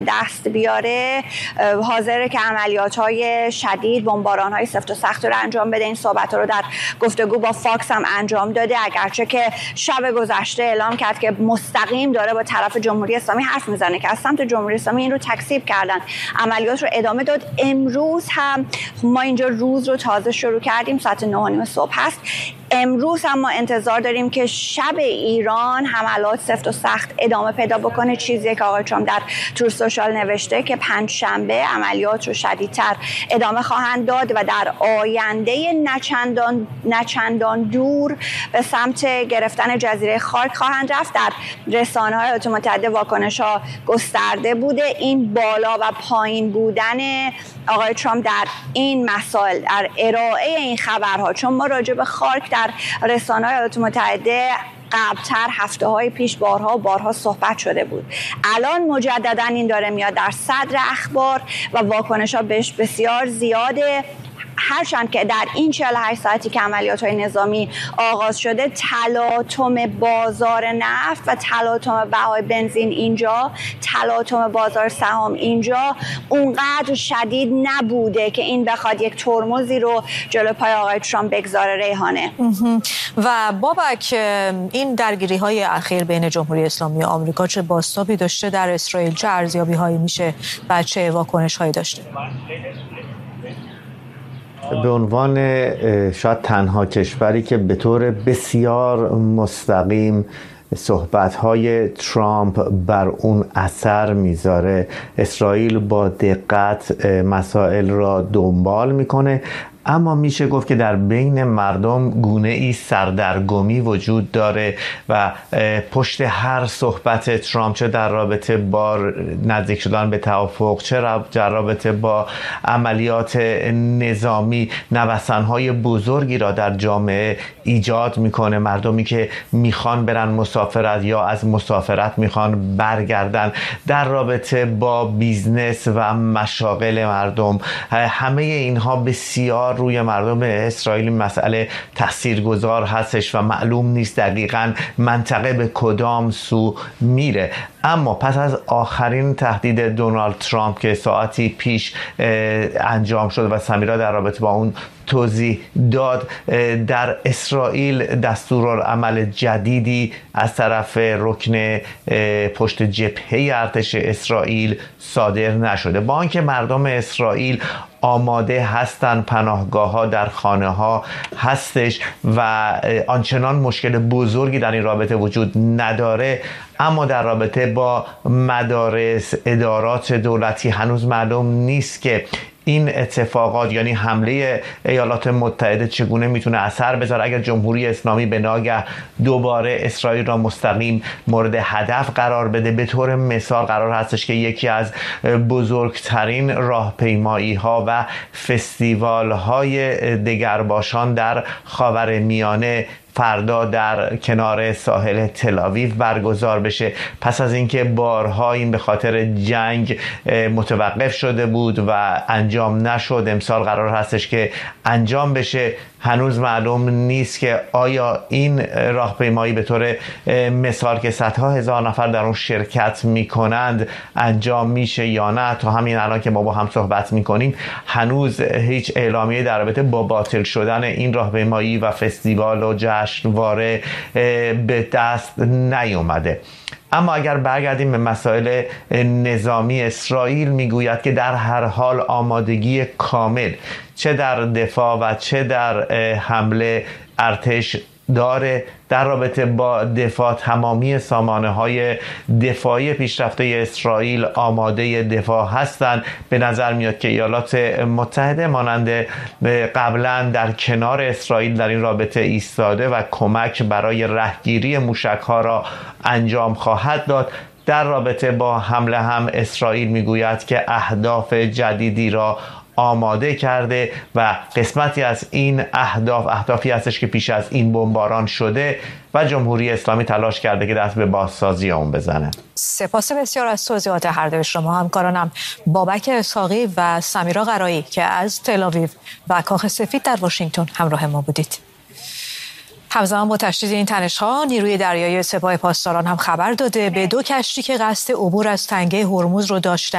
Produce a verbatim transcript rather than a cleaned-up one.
دست بیاره حاضره که عملیات‌های شدید، بمباران‌های سفت و سخت رو انجام بده. این صحبت‌ها رو در گفتگو با فاکس هم انجام داده، اگرچه که شب گذشته اعلام کرد که مستقیم داره با طرف جمهوری اسلامی حرف میزنه که از سمت جمهوری اسلامی این رو تکذیب کردن، عملیات رو ادامه داد. امروز هم ما اینجا روز رو تازه شروع کردیم، ساعت نه و نیم صبح هست. امروز هم ما انتظار داریم که شب ایران حملات سفت و سخت ادامه پیدا بکنه، چیزی که آقای ترامپ در تور سوشال نوشته که پنج شنبه عملیات رو شدیدتر ادامه خواهند داد و در آینده نچندان نچندان دور به سمت گرفتن جزیره خارک خواهند رفت. در رسانه‌های ایالات متحده واکنش‌ها گسترده بوده. این بالا و پایین بودن آقای ترامپ در این مسائل، در ارائه این خبرها، چون ما راجع به خارک در رسانه‌های ایالات متحده قبلتر هفته های پیش بارها و بارها صحبت شده بود، الان مجددا این داره میاد در صدر اخبار و واکنش ها بهش بسیار زیاده. هرچند که در این چهل و هشت ساعتی که عملیات‌های نظامی آغاز شده، تلاطم بازار نفت و تلاطم بهای بنزین اینجا، تلاطم بازار سهام اینجا اونقدر شدید نبوده که این بخواد یک ترمزی رو جلو پای آقای ترامپ بگذاره. ریحانه و بابک، این درگیری‌های اخیر بین جمهوری اسلامی و آمریکا چه بازتابی داشته در اسرائیل؟ چه ارزیابی‌هایی میشه و چه واکنش‌هایی داشته؟ به عنوان شاید تنها کشوری که به طور بسیار مستقیم صحبت‌های ترامپ بر اون اثر میذاره، اسرائیل با دقت مسائل را دنبال میکنه، اما میشه گفت که در بین مردم گونه ای سردرگمی وجود داره و پشت هر صحبت ترامپ، چه در رابطه با نزدیک شدن به توافق، چه در رابطه با عملیات نظامی، نوسان‌های بزرگی را در جامعه ایجاد میکنه. مردمی که میخوان برن مسافرت یا از مسافرت میخوان برگردن، در رابطه با بیزنس و مشاغل مردم، همه اینها بسیار روی مردم اسرائیل مسئله تاثیرگذار هستش و معلوم نیست دقیقاً منطقه به کدام سو میره. اما پس از آخرین تهدید دونالد ترامپ که ساعتی پیش انجام شد و سمیرا در رابطه با اون توضیح داد، در اسرائیل دستورالعمل جدیدی از طرف رکن پشت جبهه ارتش اسرائیل صادر نشده، با آنکه مردم اسرائیل آماده هستند، پناهگاه ها در خانه ها هستش و آنچنان مشکل بزرگی در این رابطه وجود نداره، اما در رابطه با مدارس، ادارات دولتی هنوز معلوم نیست که این اتفاقات، یعنی حمله ایالات متحده، چگونه میتونه اثر بذاره اگر جمهوری اسلامی به ناگه دوباره اسرائیل را مستقیم مورد هدف قرار بده. به طور مثال قرار هستش که یکی از بزرگترین راهپیمایی ها و فستیوال های دگرباشان در خاورمیانه فردا در کنار ساحل تل‌آویو برگزار بشه، پس از اینکه بارها این به خاطر جنگ متوقف شده بود و انجام نشد. امسال قرار هستش که انجام بشه. هنوز معلوم نیست که آیا این راهپیمایی به طور مثال که صدها هزار نفر در اون شرکت میکنند انجام میشه یا نه. تا همین الان که ما با هم صحبت میکنیم هنوز هیچ اعلامیه در رابطه با باطل شدن این راهپیمایی و فستیوال و جشنواره به دست نیومده. اما اگر برگردیم به مسائل نظامی، اسرائیل میگوید که در هر حال آمادگی کامل چه در دفاع و چه در حمله ارتش داره. در رابطه با دفاع تمامی سامانه های دفاعی پیشرفته اسرائیل آماده دفاع هستند. به نظر میاد که ایالات متحده مانند قبلا در کنار اسرائیل در این رابطه ایستاده و کمک برای رهگیری موشک ها را انجام خواهد داد. در رابطه با حمله هم اسرائیل میگوید که اهداف جدیدی را آماده کرده و قسمتی از این اهداف اهدافی هستش که پیش از این بمباران شده و جمهوری اسلامی تلاش کرده که دست به بازسازی اون بزنه. سپاس بسیار از توضیحات هر دوی شما، همکارانم بابک اسحاقی و سمیرا قرایی که از تل‌آویو و کاخ سفید در واشنگتن همراه ما بودید. همزمان با تشدید این تنش‌ها، نیروی دریایی سپاه پاسداران هم خبر داده به دو کشتی که قصد عبور از تنگه هرمز رو داشتن